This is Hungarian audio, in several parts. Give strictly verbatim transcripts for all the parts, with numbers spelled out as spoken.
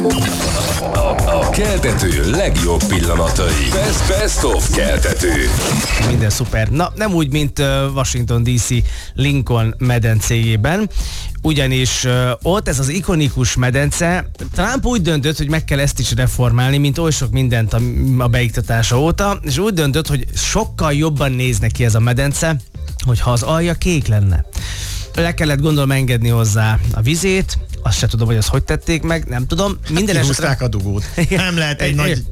A keltető legjobb pillanatai. Best, best of keltető. Minden szuper. Na, nem úgy, mint uh, Washington dé cé Lincoln medencéjében, ugyanis uh, ott ez az ikonikus medence, Trump úgy döntött, hogy meg kell ezt is reformálni, mint oly sok mindent a, a beiktatása óta, és úgy döntött, hogy sokkal jobban néz neki ez a medence, hogyha az alja kék lenne. Le kellett gondolom engedni hozzá a vizét, azt se tudom, hogy azt hogy tették meg, nem tudom. Minden hát esetre... a dugót. Nem lehet egy, egy nagy...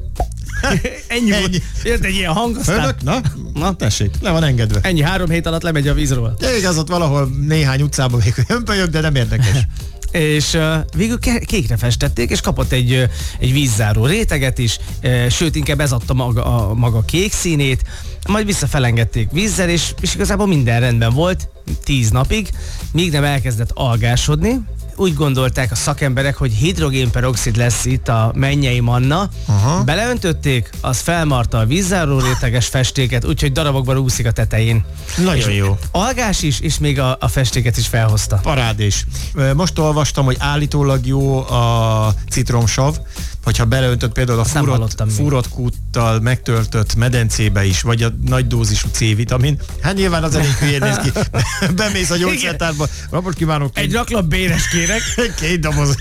Ennyi volt. Érted, egy ilyen hang, aztán... Fölök? Na, na, tessék, le van engedve. Ennyi, három hét alatt lemegy a vízről. De igaz, ott valahol néhány utcában még hömpölyök, de nem érdekes. És uh, végül kékre festették, és kapott egy, uh, egy vízzáró réteget is, uh, sőt, inkább ez adta maga, a maga kék színét, majd visszafelengedték vízzel, és, és igazából minden rendben volt tíz napig, míg nem elkezdett algásodni. Úgy gondolták a szakemberek, hogy hidrogénperoxid lesz itt a mennyei manna. Aha. Beleöntötték, az felmarta a vízzáró réteges festéket, úgyhogy darabokban úszik a tetején. Nagyon és jó. Algás is, és még a, a festéket is felhozta. Parádés. Most olvastam, hogy állítólag jó a citromsav, hogyha beleöntött például a furott, furott kúttal megtöltött medencébe is, vagy a nagy dózisú C-vitamin. Hát nyilván az elég hülyén néz ki. Bemész a gyógyszertárba. Napot kívánok. Egy raklap béres kérek. Két doboz.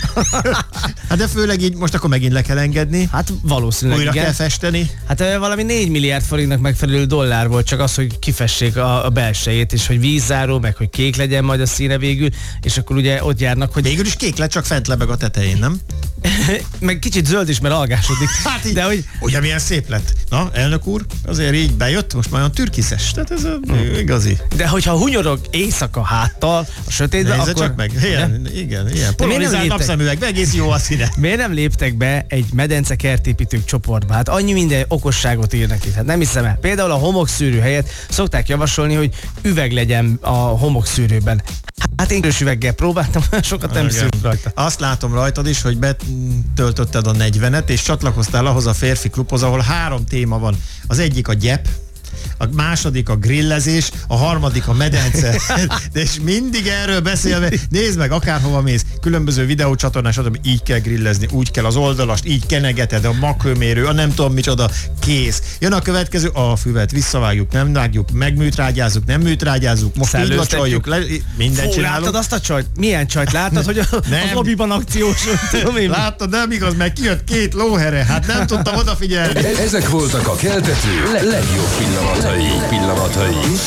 Hát de főleg így most akkor megint le kell engedni. Hát valószínűleg újra igen. kell festeni. Hát valami négy milliárd forintnak megfelelő dollár volt csak az, hogy kifessék a, a belsejét, és hogy vízzáró, meg hogy kék legyen majd a színe végül, és akkor ugye ott járnak, hogy... Végül is kék lett, csak fent lebeg a tetején, nem? Meg kicsit zöld is, mert algásodik. Hát így, de hogy... ugye milyen szép lett. Na, elnök úr, azért így bejött, most már olyan türkiszes, tehát ez a hmm. igazi. De hogyha hunyorog éjszaka háttal, a sötétbe, nézze akkor... csak meg, igen, de? igen, ilyen. Polarizált napszemüveg, egész jó a színe. Miért nem léptek be egy medence kertépítők csoportba? Hát annyi minden okosságot írnak itt, hát nem hiszem el. Például a homokszűrő helyett szokták javasolni, hogy üveg legyen a homokszűrőben. Hát én körös üveggel próbáltam, sokat nem szűrünk rajta. Azt látom rajtad is, hogy betöltötted a negyvenet, és csatlakoztál ahhoz a férfi klubhoz, ahol három téma van. Az egyik a gyep, a második a grillezés, a harmadik a medence. De és mindig erről beszélve, nézd meg, akárhova mész, különböző videócsatornás, hogy így kell grillezni, úgy kell az oldalast, így kenegeted, a maghőmérő, a nem tudom micsoda, kész. Jön a következő, a füvet visszavágjuk, nem vágjuk, megműtrágyázzuk, nem műtrágyázzuk, most így locsoljuk, le, mindent csinálunk. Láttad azt a csajt? Milyen csajt? Láttad, hogy a, az hobbiban akciós? Láttad, nem igaz, meg kijött két lóhere, hát nem tudtam odafigyelni. Ezek voltak a keltető legjobb pillanatai. Pillanatai.